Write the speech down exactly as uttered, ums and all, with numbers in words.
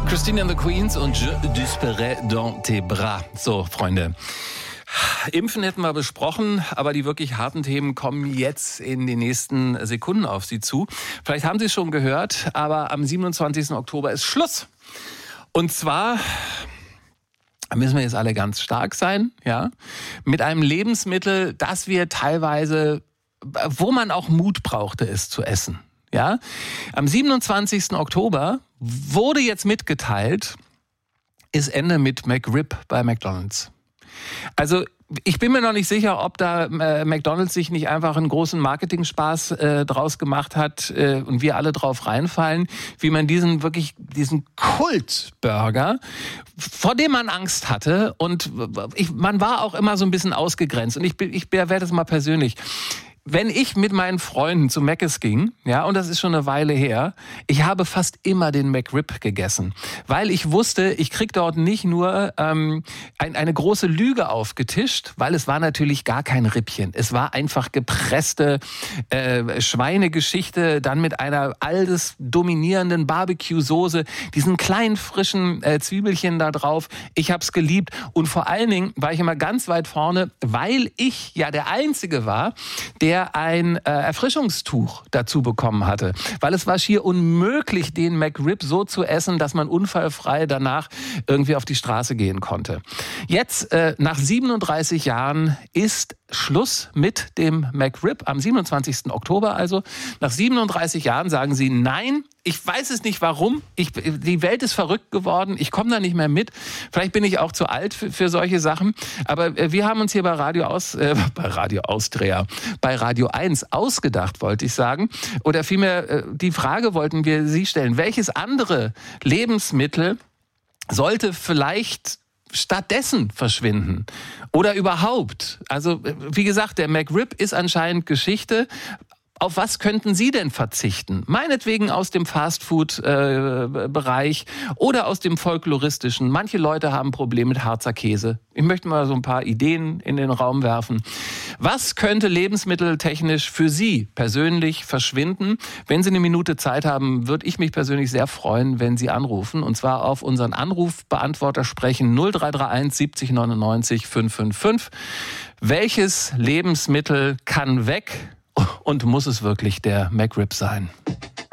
Christine and the Queens und Je disparais dans tes bras. So, Freunde. Impfen hätten wir besprochen, aber die wirklich harten Themen kommen jetzt in den nächsten Sekunden auf Sie zu. Vielleicht haben Sie es schon gehört, aber am siebenundzwanzigsten Oktober ist Schluss. Und zwar müssen wir jetzt alle ganz stark sein, ja, mit einem Lebensmittel, das wir teilweise, wo man auch Mut brauchte, es zu essen. Ja, am siebenundzwanzigsten Oktober wurde jetzt mitgeteilt, ist Ende mit McRib bei McDonald's. Also ich bin mir noch nicht sicher, ob da äh, McDonald's sich nicht einfach einen großen Marketing-Spaß äh, draus gemacht hat äh, und wir alle drauf reinfallen, wie man diesen wirklich diesen Kultburger, vor dem man Angst hatte und ich, man war auch immer so ein bisschen ausgegrenzt und ich, ich werde es mal persönlich. Wenn ich mit meinen Freunden zu Mc's ging, ja, und das ist schon eine Weile her, ich habe fast immer den McRib gegessen, weil ich wusste, ich krieg dort nicht nur ähm, ein, eine große Lüge aufgetischt, weil es war natürlich gar kein Rippchen. Es war einfach gepresste äh, Schweinegeschichte, dann mit einer alles dominierenden Barbecue-Soße, diesen kleinen frischen äh, Zwiebelchen da drauf. Ich hab's geliebt und vor allen Dingen war ich immer ganz weit vorne, weil ich ja der Einzige war, der ein äh, Erfrischungstuch dazu bekommen hatte. Weil es war schier unmöglich, den McRib so zu essen, dass man unfallfrei danach irgendwie auf die Straße gehen konnte. Jetzt, äh, nach siebenunddreißig Jahren, ist Schluss mit dem McRib. Am siebenundzwanzigsten Oktober also. Nach siebenunddreißig Jahren sagen sie nein. Ich weiß es nicht warum. Ich, die Welt ist verrückt geworden. Ich komme da nicht mehr mit. Vielleicht bin ich auch zu alt für, für solche Sachen. Aber wir haben uns hier bei Radio Aus, äh, bei Radio Austria, bei Radio eins ausgedacht, wollte ich sagen. Oder vielmehr äh, die Frage wollten wir Sie stellen. Welches andere Lebensmittel sollte vielleicht stattdessen verschwinden? Oder überhaupt? Also, wie gesagt, der McRib ist anscheinend Geschichte. Auf was könnten Sie denn verzichten? Meinetwegen aus dem Fastfood-Bereich äh, oder aus dem folkloristischen. Manche Leute haben Probleme mit Harzer Käse. Ich möchte mal so ein paar Ideen in den Raum werfen. Was könnte lebensmitteltechnisch für Sie persönlich verschwinden? Wenn Sie eine Minute Zeit haben, würde ich mich persönlich sehr freuen, wenn Sie anrufen. Und zwar auf unseren Anrufbeantworter sprechen null drei drei eins siebzig neunundneunzig fünf fünf fünf. Welches Lebensmittel kann weg? Und muss es wirklich der McRib sein?